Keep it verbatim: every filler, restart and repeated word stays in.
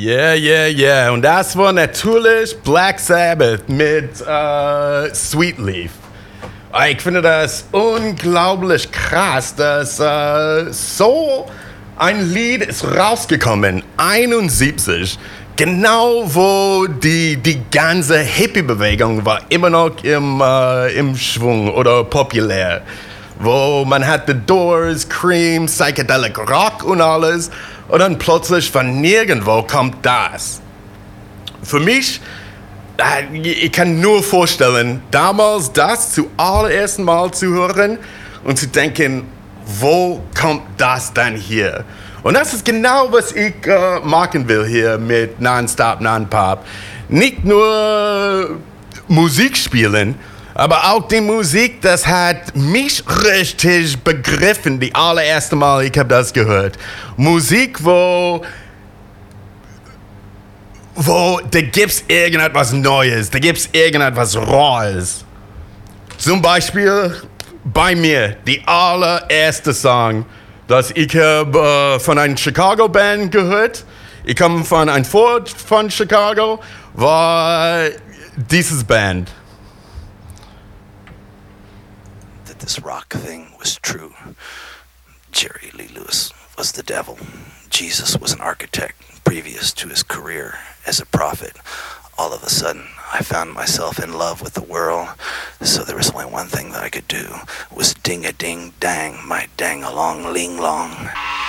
Yeah, yeah, yeah. Und das war natürlich Black Sabbath mit äh, Sweet Leaf. Ich finde das unglaublich krass, dass äh, so ein Lied ist rausgekommen, einundsiebzig, genau wo die, die ganze Hippie-Bewegung war immer noch im, äh, im Schwung oder populär. Wo man hat The Doors, Cream, Psychedelic Rock und alles. Und dann plötzlich von nirgendwo kommt das. Für mich, ich kann nur vorstellen, damals das zuallererst Mal zu hören und zu denken, wo kommt das dann hier? Und das ist genau, was ich äh, machen will hier mit Nonstop Non-Pop. Nicht nur Musik spielen, aber auch die Musik, das hat mich richtig begriffen, die allererste Mal, ich habe das gehört. Musik, wo, wo da gibt's irgendetwas Neues, da gibt's irgendetwas Rohes. Zum Beispiel bei mir, die allererste Song, das ich habe äh, von einer Chicago-Band gehört. Ich komme von einem Vorort von Chicago, war dieses Band. This rock thing was true. Jerry Lee Lewis was the devil. Jesus was an architect previous to his career as a prophet. All of a sudden, I found myself in love with the world. So there was only one thing that I could do, was ding-a-ding-dang, my dang-along-ling-long.